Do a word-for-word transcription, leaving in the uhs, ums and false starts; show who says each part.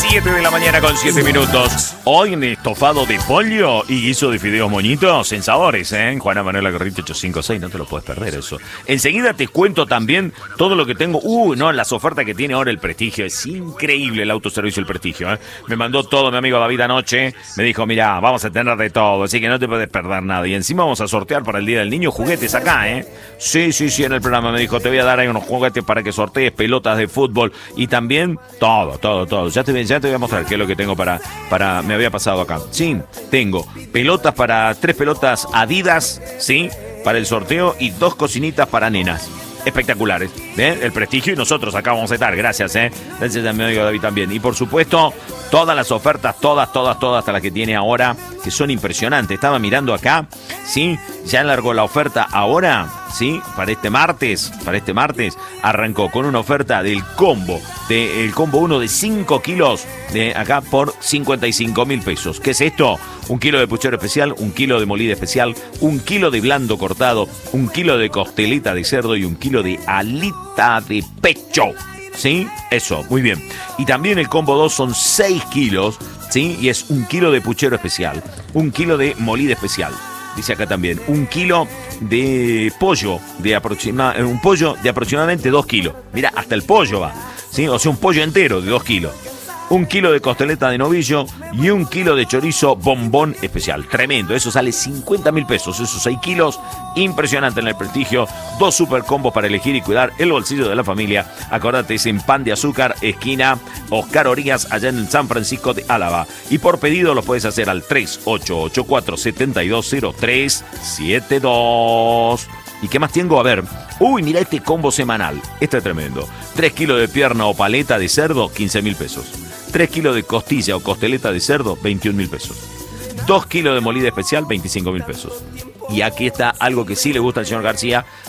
Speaker 1: siete de la mañana con siete minutos. Hoy en estofado de pollo y guiso de fideos moñitos en sabores, ¿eh? Juana Manuela Garrito ocho cinco seis, no te lo puedes perder eso. Enseguida te cuento también todo lo que tengo. Uh, no, las ofertas que tiene ahora el Prestigio. Es increíble el autoservicio El Prestigio, ¿eh? Me mandó todo mi amigo David anoche. Me dijo, mira, vamos a tener de todo, así que no te puedes perder nada. Y encima vamos a sortear para el Día del Niño juguetes acá, ¿eh? Sí, sí, sí, en el programa me dijo, te voy a dar ahí unos juguetes para que sortees, pelotas de fútbol y también todo, todo, todo. Ya te, ya te voy a mostrar qué es lo que tengo para, para... Me había pasado acá. Sí, tengo pelotas para... Tres pelotas Adidas, ¿sí? Para el sorteo y dos cocinitas para nenas. Espectaculares, ¿eh? El Prestigio y nosotros acá vamos a estar, gracias, ¿eh? Gracias a mi amigo David también. Y por supuesto, todas las ofertas, todas, todas, todas, hasta las que tiene ahora, que son impresionantes. Estaba mirando acá, ¿sí? Ya largó la oferta ahora, ¿sí? Para este martes, para este martes, arrancó con una oferta del combo, de, el combo uno de cinco kilos, de acá por cincuenta y cinco mil pesos. ¿Qué es esto? Un kilo de puchero especial, un kilo de molida especial, un kilo de blando cortado, un kilo de costeleta de cerdo y un kilo de alita de pecho. ¿Sí? Eso, muy bien. Y también el combo dos son seis kilos, ¿sí? Y es un kilo de puchero especial, un kilo de molida especial. Dice acá también, un kilo de pollo, de aproxima, un pollo de aproximadamente dos kilos. Mira, hasta el pollo va, ¿sí? O sea, un pollo entero de dos kilos. Un kilo de costeleta de novillo y un kilo de chorizo bombón especial. Tremendo, eso sale cincuenta mil pesos, esos seis kilos, impresionante en el Prestigio. Dos super combos para elegir y cuidar el bolsillo de la familia. Acordate, es en Pan de Azúcar, esquina Oscar Orías, allá en San Francisco de Álava. Y por pedido los puedes hacer al tres ocho ocho cuatro siete dos cero tres siete dos. ¿Y qué más tengo? A ver. Uy, mira este combo semanal. Este es tremendo. tres kilos de pierna o paleta de cerdo, quince mil pesos. tres kilos de costilla o costeleta de cerdo, veintiún mil pesos. dos kilos de molida especial, veinticinco mil pesos. Y aquí está algo que sí le gusta al señor García.